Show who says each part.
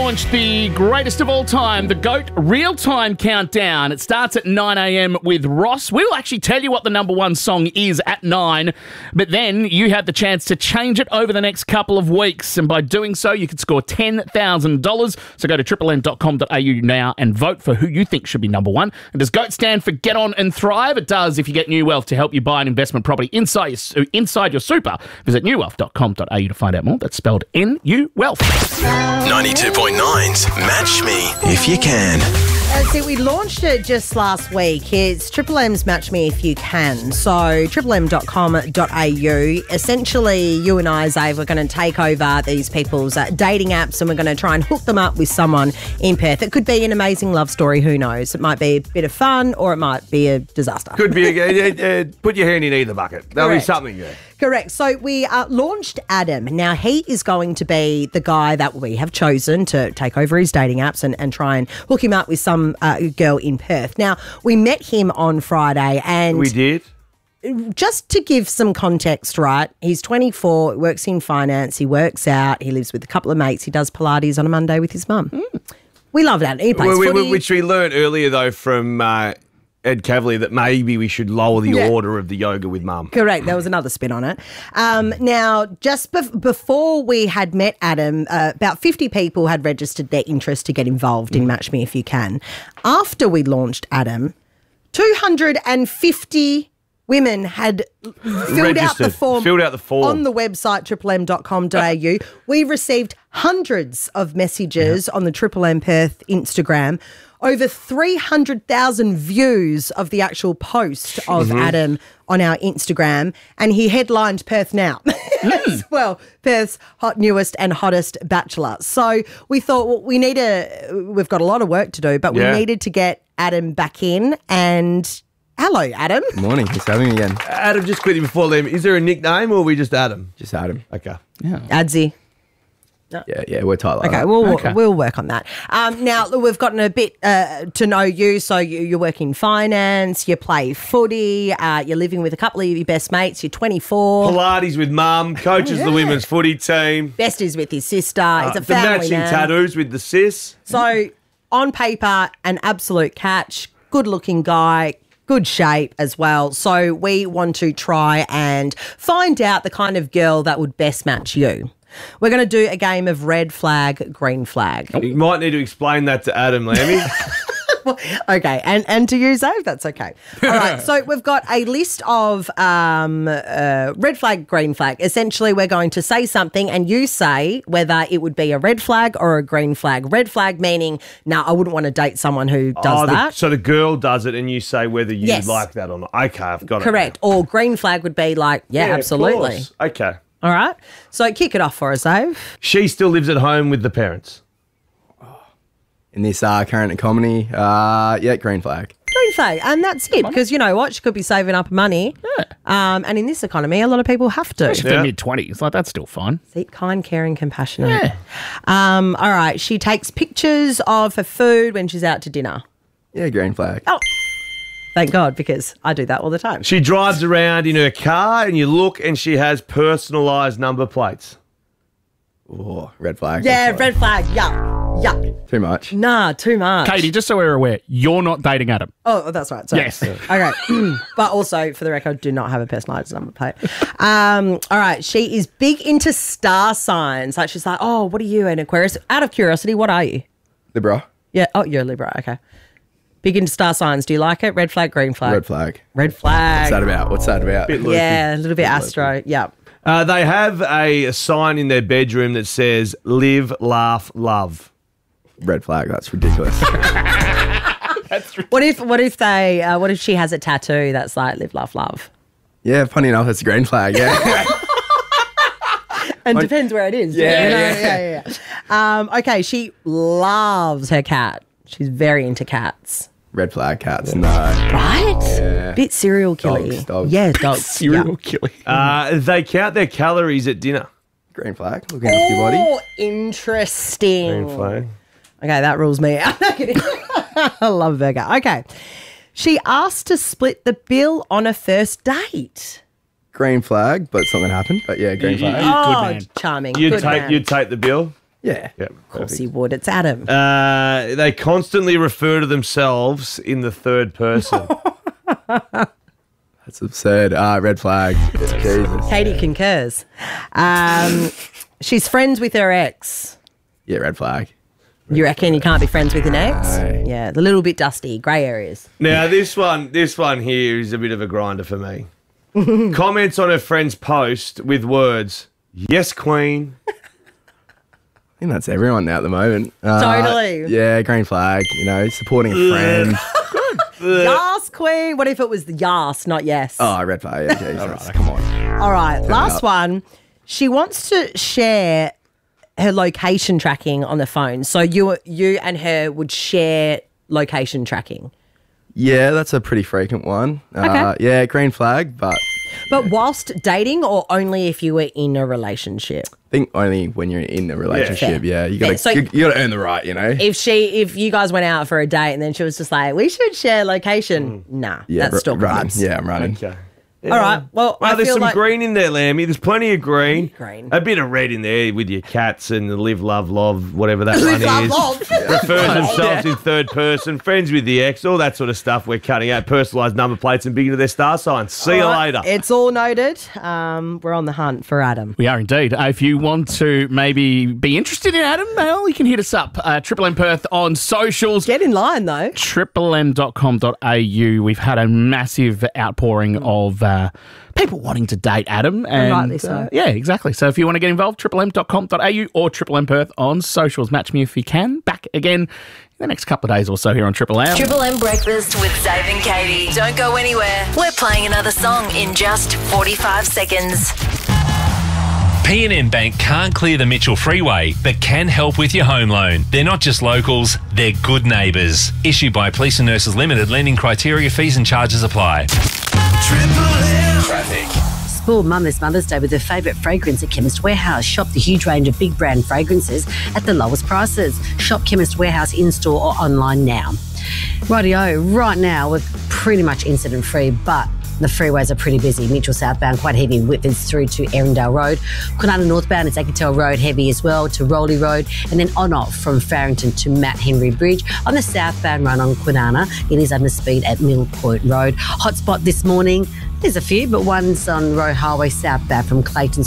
Speaker 1: launched the greatest of all time, the GOAT Real-Time Countdown. It starts at 9 a.m. with Ross. We'll actually tell you what the number one song is at 9, but then you have the chance to change it over the next couple of weeks. And by doing so, you could score $10,000. So go to triplem.com.au now and vote for who you think should be number one. And does GOAT stand for Get On and Thrive? It does if you get New Wealth to help you buy an investment property inside your super. Visit newwealth.com.au to find out more. That's spelled NU Wealth.
Speaker 2: 92.9's Match Me If You Can.
Speaker 3: See, we launched it just last week. It's Triple M's Match Me If You Can. So, triplem.com.au. Essentially, you and I, Zave, are going to take over these people's dating apps and we're going to try and hook them up with someone in Perth. It could be an amazing love story, who knows? It might be a bit of fun or it might be a disaster.
Speaker 4: Could be, put your hand in either bucket. That'll be something, yeah.
Speaker 3: Correct. So we launched Adam. Now, he is going to be the guy that we have chosen to take over his dating apps and try and hook him up with some girl in Perth. Now, we met him on Friday and...
Speaker 4: We did?
Speaker 3: Just to give some context, right, he's 24, works in finance, he works out, he lives with a couple of mates, he does Pilates on a Monday with his mum. We love that. He plays footy.
Speaker 4: Which we learnt earlier, though, from... Ed Cavalier, that maybe we should lower the order of the yoga with mum.
Speaker 3: Correct. There was another spin on it. Now, just before we had met Adam, about 50 people had registered their interest to get involved in Match Me If You Can. After we launched Adam, 250 women had filled out the form on the website triplem.com.au. We received hundreds of messages on the Triple M Perth Instagram. Over 300,000 views of the actual post of Adam on our Instagram, and he headlined Perth Now as well, Perth's newest and hottest bachelor. So we thought, well, we've got a lot of work to do, but we needed to get Adam back in. And hello, Adam.
Speaker 5: Morning. Thanks for having me again.
Speaker 4: Adam, just quickly before them, is there a nickname or are we just Adam?
Speaker 5: Just Adam.
Speaker 4: Okay.
Speaker 1: Yeah.
Speaker 3: Adsy.
Speaker 5: Yeah, we're tight like
Speaker 3: Okay,
Speaker 5: that.
Speaker 3: we'll work on that. Now, we've gotten a bit to know you. So you work in finance, you play footy, you're living with a couple of your best mates, you're 24.
Speaker 4: Pilates with mum, coaches the women's footy team.
Speaker 3: Best is with his sister. It's a
Speaker 4: the
Speaker 3: family
Speaker 4: matching
Speaker 3: man.
Speaker 4: tattoos with the sis.
Speaker 3: So, on paper, an absolute catch, good-looking guy, good shape as well. So we want to try and find out the kind of girl that would best match you. We're going to do a game of red flag, green flag.
Speaker 4: You might need to explain that to Adam, Lammy.
Speaker 3: Okay, and to you, Zave, that's okay. All right, so we've got a list of red flag, green flag. Essentially, we're going to say something and you say whether it would be a red flag or a green flag. Red flag meaning, no, I wouldn't want to date someone who does that.
Speaker 4: So the girl does it and you say whether you like that or not. Okay, I've got it.
Speaker 3: Correct. Or green flag would be like, yeah absolutely.
Speaker 4: Of course. Okay.
Speaker 3: All right, so kick it off for us, Zave.
Speaker 4: She still lives at home with the parents.
Speaker 5: In this current economy, green flag.
Speaker 3: Green flag, and that's it, because you know what? She could be saving up money. Yeah. And in this economy, a lot of people have to.
Speaker 1: Especially for mid-20s. Like, that's still fine.
Speaker 3: See, kind, caring, compassionate.
Speaker 1: Yeah.
Speaker 3: All right, she takes pictures of her food when she's out to dinner.
Speaker 5: Yeah, green flag.
Speaker 3: Oh, thank God, because I do that all the time.
Speaker 4: She drives around in her car and you look and she has personalised number plates.
Speaker 5: Oh, red flag.
Speaker 3: Yeah, red flag. Yuck.
Speaker 5: Too much.
Speaker 3: Nah, too much.
Speaker 1: Katie, just so we're aware, you're not dating Adam.
Speaker 3: Oh, that's right. Sorry.
Speaker 1: Yes.
Speaker 3: Okay. But also, for the record, do not have a personalised number plate. All right. She is big into star signs. Like, she's like, oh, what are you, an Aquarius? Out of curiosity, what are you?
Speaker 5: Libra.
Speaker 3: Yeah. Oh, you're a Libra. Okay. Big into star signs. Do you like it? Red flag, green flag?
Speaker 5: Red flag.
Speaker 3: Red flag.
Speaker 5: What's that about?
Speaker 3: Yeah, a little bit astro. Yeah.
Speaker 4: They have a sign in their bedroom that says, live, laugh, love.
Speaker 5: Red flag. That's ridiculous.
Speaker 3: What if she has a tattoo that's like live, laugh, love?
Speaker 5: Yeah, funny enough, that's a green flag. Yeah.
Speaker 3: And depends where it is.
Speaker 5: Yeah.
Speaker 3: Okay, she loves her cat. She's very into cats.
Speaker 5: Red flag, cats. No.
Speaker 3: Right?
Speaker 5: Yeah.
Speaker 3: Bit serial killy.
Speaker 5: Dogs.
Speaker 3: Yeah, dogs.
Speaker 1: Serial killing.
Speaker 4: They count their calories at dinner.
Speaker 5: Green flag. Looking after your body.
Speaker 3: Oh, interesting.
Speaker 4: Green flag.
Speaker 3: Okay, that rules me out. I love burger. Okay. She asked to split the bill on a first date.
Speaker 5: Green flag, but it's not going to happen. But yeah, green flag.
Speaker 3: Oh,
Speaker 1: man.
Speaker 3: charming.
Speaker 4: You'd
Speaker 3: Good man.
Speaker 4: take the bill?
Speaker 5: Yeah.
Speaker 4: Yep.
Speaker 3: Of course he would. It's Adam.
Speaker 4: They constantly refer to themselves in the third person.
Speaker 5: That's absurd. Red flag. Jesus.
Speaker 3: Katie concurs. She's friends with her ex.
Speaker 5: Yeah, red flag.
Speaker 3: You reckon you can't be friends with an ex?
Speaker 5: No.
Speaker 3: Yeah, a little bit dusty, grey areas.
Speaker 4: Now, this one here is a bit of a grinder for me. Comments on her friend's post with words, "Yes, Queen."
Speaker 5: I think that's everyone now at the moment.
Speaker 3: Totally.
Speaker 5: Yeah, green flag. Supporting a friend.
Speaker 3: Yas, Queen. What if it was the yas, not yes?
Speaker 5: Oh, red flag. Yeah, Jesus. Come on.
Speaker 3: All right, last one. She wants to share her location tracking on the phone. So you and her would share location tracking.
Speaker 5: Yeah, that's a pretty frequent one.
Speaker 3: Okay.
Speaker 5: Yeah, green flag, but
Speaker 3: But whilst dating or only if you were in a relationship?
Speaker 5: I think only when you're in a relationship.
Speaker 3: Fair.
Speaker 5: Yeah, you got
Speaker 3: So-
Speaker 5: to earn the right.
Speaker 3: If you guys went out for a date and then she was just like, we should share location. Nah,
Speaker 5: Yeah,
Speaker 3: that's still
Speaker 5: running.
Speaker 3: vibes.
Speaker 5: Yeah, I'm running.
Speaker 4: Okay.
Speaker 3: All right. Well, I
Speaker 4: there's
Speaker 3: feel
Speaker 4: some
Speaker 3: like
Speaker 4: green in there, Lammy. There's plenty of green.
Speaker 3: Green.
Speaker 4: A bit of red in there with your cats and the live, love, love, whatever that
Speaker 3: Live,
Speaker 4: one
Speaker 3: love,
Speaker 4: is.
Speaker 3: love.
Speaker 4: Refers themselves in third person. Friends with the ex. All that sort of stuff. We're cutting out personalised number plates and big to their star signs. See you later.
Speaker 3: It's all noted. We're on the hunt for Adam.
Speaker 1: We are indeed. If you want to maybe be interested in Adam, well, you can hit us up, Triple M Perth on socials.
Speaker 3: Get in line though.
Speaker 1: triplem.com.au. We've had a massive outpouring of people wanting to date Adam. And,
Speaker 3: rightly so.
Speaker 1: yeah, exactly. So if you want to get involved, triplem.com.au or Triple M Perth on socials. Match me if you can. Back again in the next couple of days or so here on Triple M.
Speaker 6: Triple M Breakfast with Dave and Katie. Don't go anywhere. We're playing another song in just 45 seconds.
Speaker 7: P&N Bank can't clear the Mitchell Freeway, but can help with your home loan. They're not just locals, they're good neighbours. Issued by Police and Nurses Limited, lending criteria, fees and charges apply. Traffic.
Speaker 8: Spoil Mum this Mother's Day with her favourite fragrance at Chemist Warehouse. Shop the huge range of big brand fragrances at the lowest prices. Shop Chemist Warehouse in-store or online now. Rightio, right now we're pretty much incident free, but the freeways are pretty busy. Mitchell southbound, quite heavy. Whitford's through to Erindale Road. Kwinana northbound, it's Ecketell Road, heavy as well, to Rowley Road. And then on-off from Farrington to Matt Henry Bridge. On the southbound run on Kwinana, it is under speed at Mill Point Road. Hotspot this morning, there's a few, but one's on Roe Highway southbound from Clayton